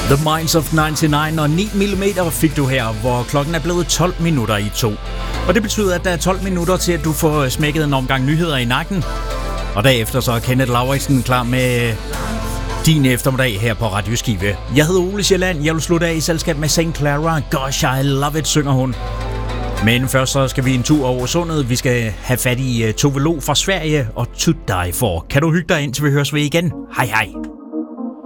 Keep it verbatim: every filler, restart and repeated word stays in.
The Minds of nioghalvfems og ni millimeter fik du her, hvor klokken er blevet tolv minutter i to. Og det betyder, at der er tolv minutter til, at du får smækket en omgang nyheder i nakken. Og derefter så er Kenneth Lauritsen klar med din eftermiddag her på Radio Skive. Jeg hedder Ole Sjælland. Jeg vil slutte af i selskab med Saint Clara. Gosh, I love it, synger hun. Men først så skal vi en tur over sundet. Vi skal have fat i Tove Lo fra Sverige og To Die For. Kan du hygge dig ind, til vi høres ved igen? Hej hej.